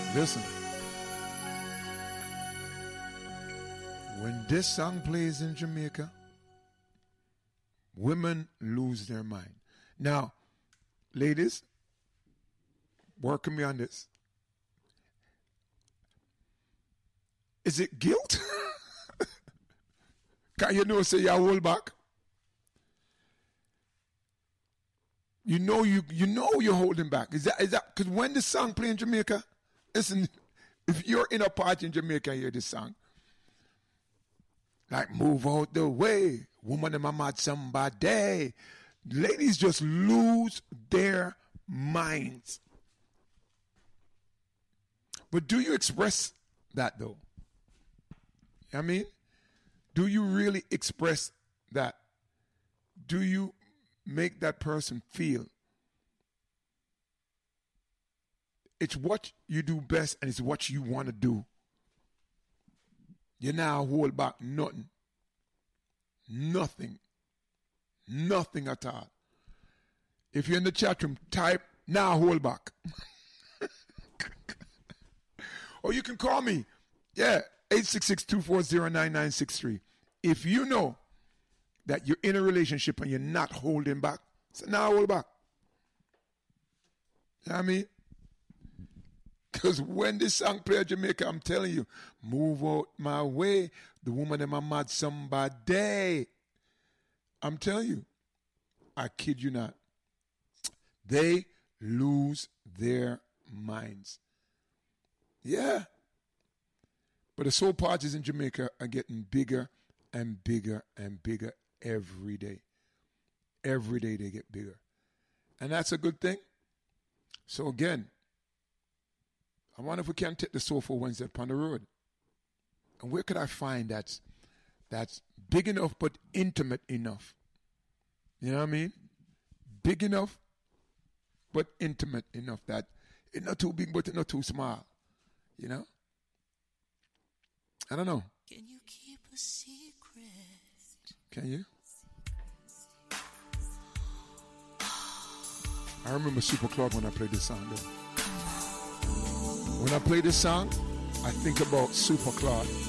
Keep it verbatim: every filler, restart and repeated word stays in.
Listen. When this song plays in Jamaica, women lose their mind. Now, ladies, work with me on this. Is it guilt? Can you know say you hold back? You know you you know you're holding back. Is that is that because when the song play in Jamaica, listen, if you're in a party in Jamaica and hear this song, like move out the way, woman and mama somebody, ladies just lose their minds. But do you express that though? I mean, do you really express that? Do you make that person feel it's what you do best and it's what you want to do? You now hold back nothing. Nothing. Nothing at all. If you're in the chat room, type now hold back. Or you can call me. Yeah, eight six six, two four zero, nine nine six three. If you know that you're in a relationship and you're not holding back, say now hold back. You know what I mean? Because when this song play at Jamaica, I'm telling you, move out my way. The woman in my mad somebody. I'm telling you, I kid you not. They lose their minds. Yeah. But the soul parties in Jamaica are getting bigger and bigger and bigger every day. Every day they get bigger. And that's a good thing. So again, I wonder if we can take the Soulful Wednesday upon the road. And where could I find that's, that's big enough but intimate enough? You know what I mean? Big enough but intimate enough that it's not too big but it's not too small. You know? I don't know. Can you keep a secret? Can you? I remember Super Club when I played this song though. When I play this song, I think about Super Claude.